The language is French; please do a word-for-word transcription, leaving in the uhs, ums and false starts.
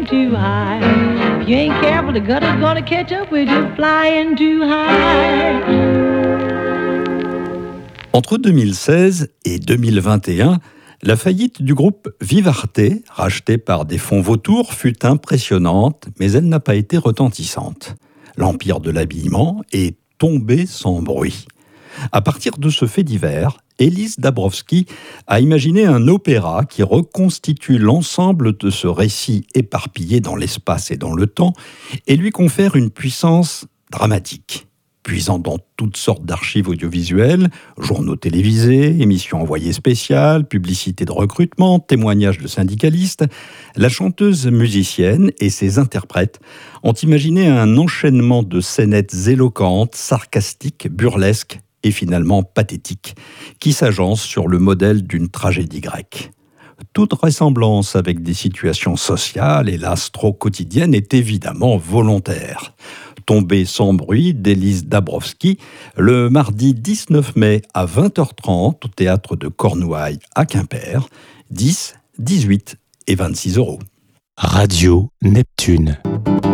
Too high. If you ain't careful, the gutter's gonna catch up with you flying too high. Entre deux mille seize et deux mille vingt et un, la faillite du groupe Vivarte, racheté par des fonds vautours, fut impressionnante, mais elle n'a pas été retentissante. L'empire de l'habillement est tombé sans bruit. À partir de ce fait divers, Élise Dabrowski a imaginé un opéra qui reconstitue l'ensemble de ce récit éparpillé dans l'espace et dans le temps et lui confère une puissance dramatique. Puisant dans toutes sortes d'archives audiovisuelles, journaux télévisés, émissions envoyées spéciales, publicités de recrutement, témoignages de syndicalistes, la chanteuse musicienne et ses interprètes ont imaginé un enchaînement de scénettes éloquentes, sarcastiques, burlesques et finalement pathétiques, qui s'agencent sur le modèle d'une tragédie grecque. Toute ressemblance avec des situations sociales, hélas trop quotidiennes, est évidemment volontaire. Tombé sans bruit d'Élise Dabrowski, le mardi dix-neuf mai à vingt heures trente au théâtre de Cornouailles à Quimper, dix, dix-huit et vingt-six euros. Radio Neptune.